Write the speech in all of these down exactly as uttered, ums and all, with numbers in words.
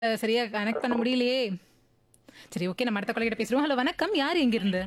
அ சரியா கனெக்ட் பண்ண முடியலையே! சரி, ஓகே. நம்ம அடுத்த காலர்கிட்ட பேசுறோம். ஹலோ வணக்கம். யார் எங்கிருந்து?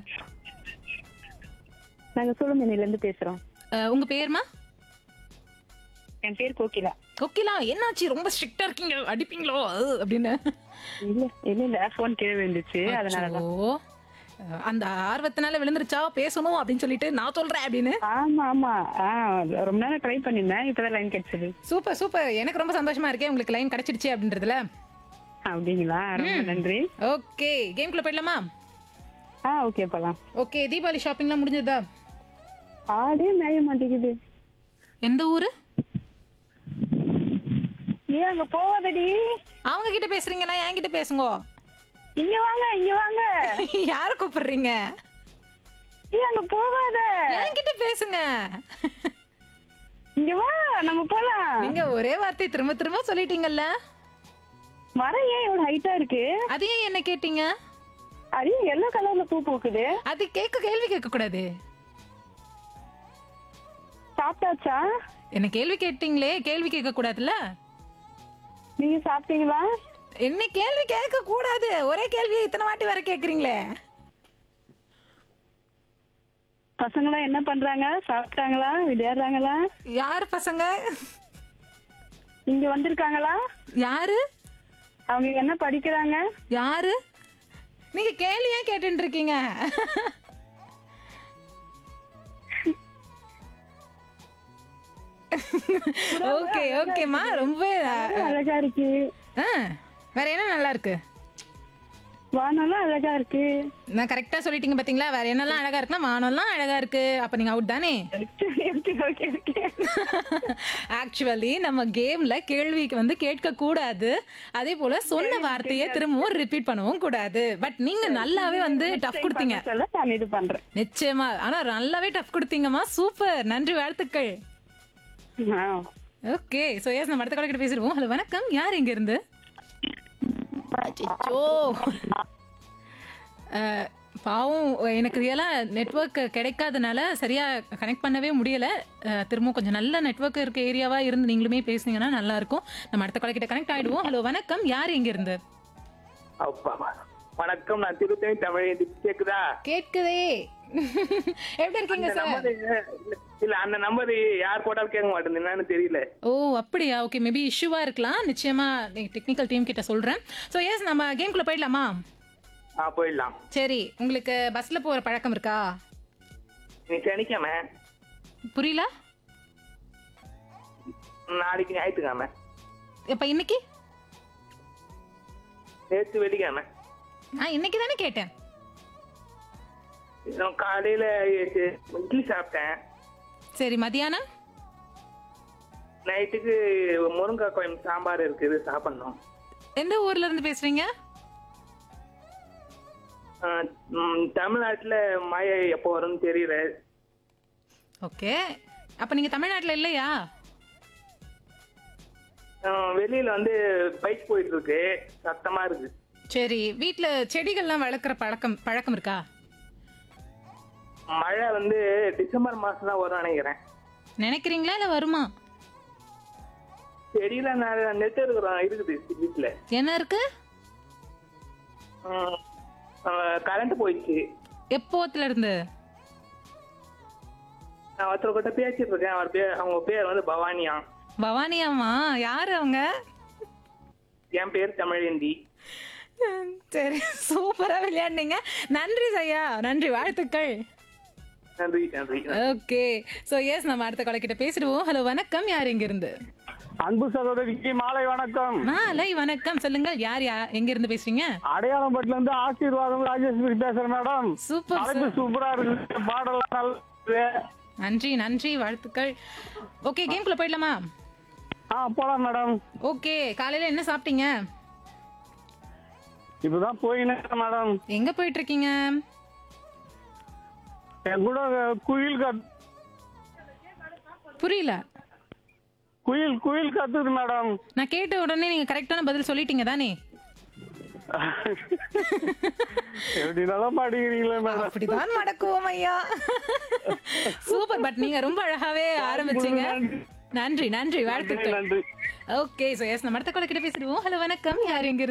நாங்க சூளமேனிலேருந்து பேசுறோம். அ உங்க பேருமா? என் பேர் கோகிலா. கோகிலா, என்னாச்சு? ரொம்ப ஸ்ட்ரிக்ட்டா இருக்கீங்க. அடிப்பீங்களோ? அ அப்படின்னு. இல்ல இல்ல இல்ல ஃபோன் கீழ விழுந்துச்சு. அதனால தான். அச்சோ! அ அந்த ஆர்வத்தினால விழுந்துருச்சா? பேசணும் அப்படின்னு சொல்லிட்டு, நான் சொல்றேன் அப்படின்னு. ஆமா, ஆமா. ஆ ரொம்ப நேரம் ட்ரை பண்ணியிருந்தேன். இப்பதான் லைன் கிடைச்சது. Super, super. எனக்கு ரொம்ப சந்தோஷமா இருக்கே. உங்களுக்கு லைன் கிடைச்சிடுச்சு அப்படின்றதுல. அப்படிங்களா? ரொம்ப ம். நன்றி. ஓகே. கேம்குள்ள போயிடலாமா? ஆ ஓகே போலாம். ஓகே. தீபாவளி ஷாப்பிங்லாம் முடிஞ்சதா? ஆடே மேய மாட்டேங்குது. எந்த ஊரு? ஏன் அங்க போவாதடி? அவங்க கிட்ட பேசுறீங்களா? என்கிட்ட பேசுங்கோ. இங்க வாங்க, இங்க வாங்க. யார கூப்பிடுறீங்க? ஏன் அங்க போகாத? என்கிட்ட பேசுங்க. இங்க வா, நம்ம போலாம். நீங்க ஒரே வார்த்தை திரும்ப திரும்ப சொல்லிட்டீங்கல்ல? மரம் ஏன் இவ்வளவு ஹைட்டா இருக்கு? அது ஏன் என்ன கேட்டீங்க? அது எல்லோ கலர்ல பூ பூக்குது. அது கேட்க கேள்வி கேட்க கூடாது. சாப்பிட்டாச்சா? என்ன கேள்வி கேட்டீங்களே, கேள்வி கேட்க கூடாதுல்ல? நீங்க சாப்பிட்டீங்களா? என்ன கேள்வி கேட்க கூடாது. ஒரே கேள்வியை இத்தனை வாட்டி வர கேக்குறீங்களே. பசங்களாம் என்ன பண்றாங்க? சாப்பிட்டாங்களா? விளையாடுறாங்களா? யார் பசங்க? இங்க வந்திருக்காங்களா? யாரு? அவங்க என்ன படிக்கிறாங்க? யாரு? நீங்க கேள்வியே கேட்டுட்டு இருக்கீங்க. ஓகே, ஓகேம்மா. ரொம்ப அழகா இருக்கு. ஆ, வேற என்ன நல்லா இருக்கு? வானம்லாம் அழகா இருக்கு. நான் கரெக்டா சொல்லிட்டீங்க பாத்தீங்களா? வேற என்னெல்லாம் அழகா இருக்குன்னா வானம்லாம் அழகா இருக்கு. அப்ப நீங்க அவுட் தானே? Okay okay okay. ஆக்சுவலி நம்ம கேம்ல கேள்விக்கு வந்து கேட்க கூடாது. அதே போல சொன்ன வார்த்தையை திரும்பவும் ரிப்பீட் பண்ணவும் கூடாது. பட் நீங்க நல்லாவே வந்து டஃப் கொடுத்தீங்க. சொல்ல நான் இது பண்றேன். நிச்சயமா. ஆனா நல்லாவே டஃப் கொடுத்தீங்கம்மா. சூப்பர். நன்றி, வாழ்த்துக்கள். ஆ. ஓகே. சோ எஸ் நம்ம அடுத்த காலக்கிட்ட பேசிடுவோம். ஹலோ வணக்கம். யார் இங்க இருந்து? அச்சோ! அஹ், பாவம், எனக்கு ரியலா நெட்வொர்க் கிடைக்காதனால சரியா கனெக்ட் பண்ணவே முடியல. அஹ், திரும்பவும் கொஞ்சம் நல்ல நெட்வொர்க் இருக்க ஏரியாவா இருந்து நீங்களுமே பேசுனீங்கன்னா நல்லா இருக்கும். நம்ம அடுத்த காலக்கிட்ட கனெக்ட் ஆயிடுவோம். ஹலோ வணக்கம். யார் இங்க இருந்து? அப்பா, வணக்கம். நான் திருத்தணி தமிழ் கேக்குதா? கேட்குதே. எப்படி இருக்கீங்க அந்த சார்? நம்பரு இல்ல, அந்த நம்பர் யார் போட்டாலும் கேட்க மாட்டேங்குது, என்னன்னு தெரியல. ஓ, அப்படியா? ஓகே, மேபி இஷ்யூவா இருக்கலாம். நிச்சயமா டெக்னிக்கல் டீம் கிட்ட சொல்றேன். ஸோ எஸ் நம்ம கேம்குள்ள போயிடலாமா? ஆ, போயிடலாம். சரி, உங்களுக்கு பஸ்ல போற பழக்கம் இருக்கா? நீ சனிக்காம புரியல? நாளைக்கு ஞாயிற்றுக்காம, இப்ப இன்னைக்கு? நேற்று வெள்ளிக்காம, நான் இன்னைக்கு தானே கேட்டேன். நான் காலையில இட்லி சாப்பிட்டேன். சரி, மதியானம்? நைட்டுக்கு முருங்கைக்காய் குழம்பு சாம்பார் இருக்குது, சாப்பிடணும். எந்த ஊர்ல இருந்து பேசுறீங்க? ஆ, ம், தமிழ்நாட்டுல மழை எப்போ வரும்னு தெரியல. ஓகே. அப்ப நீங்க தமிழ்நாட்டுல இல்லையா? ஆ, வெளியில வந்து பைக் போயிட்டு இருக்கு, சத்தமா இருக்கு. சரி, வீட்ல செடிகள்லாம் வளர்க்குற பழக்கம் பழக்கம் இருக்கா? மழை வந்து டிசம்பர் மாசம் தான் வரும் நினைக்கிறேன். நினைக்கிறீங்களா இல்ல வருமா? செடியில நெட் இருக்கிறோம் இருக்குது வீட்டுல. என்ன இருக்கு? கரண்ட் போயிடுச்சு. எப்போத்துல இருந்து? நான் ஒருத்தர் கிட்ட பேசிட்டு இருக்கேன். அவர் பேர், அவங்க பேர் வந்து பவானியா. பவானியாமா? யாரு அவங்க? என் பேர் தமிழேந்தி. சரி, சூப்பரா விளையாடுனீங்க. நன்றி ஐயா, நன்றி, வாழ்த்துக்கள். நன்றி நன்றி. ஓகே. சோ எஸ் நம்ம அடுத்த காலக்கிட்ட பேசிடுவோம். ஹலோ வணக்கம். யார் இங்க இருந்து? அன்பு சகோதரிக்கு மாலை வணக்கம். மாலை வணக்கம். சொல்லுங்க, யார் யா எங்க இருந்து பேசுறீங்க? அடையாளம்பட்டில இருந்து ஆசீர்வாதம் ராஜேஸ்வரி பேசுறேன் மேடம். சூப்பர் தலைப்பு சார். சூப்பரா இருக்கு, பாடலாம் நல்லா இருக்கு. நன்றி, நன்றி, வாழ்த்துக்கள். ஓகே, கேம்குள்ள போயிடலாமா? ஆ போலாம் மேடம். ஓகே. காலையில என்ன சாப்பிட்டீங்க? இப்பதான் போயினேன் மேடம். எங்க போயிட்டு இருக்கீங்க? என் கூட குயில் கத் புரியல. குயில் குயில் கத்துது மேடம். நான் கேட்ட உடனே நீங்க கரெக்டான பதில் சொல்லிட்டீங்க தானே? எப்படி நல்லா பாடிக்கிறீங்களே மேடம். அப்படிதான் நடக்குவோம் ஐயா. சூப்பர். பட் நீங்க ரொம்ப அழகாவே ஆரம்பிச்சீங்க. நன்றி, நன்றி, வாழ்த்துக்கள். நன்றி. ஓகே. சோ எஸ் நம்ம அடுத்த கால கிட்ட பேசிடுவோம். ஹலோ வணக்கம். யார் எங்க இருந்து?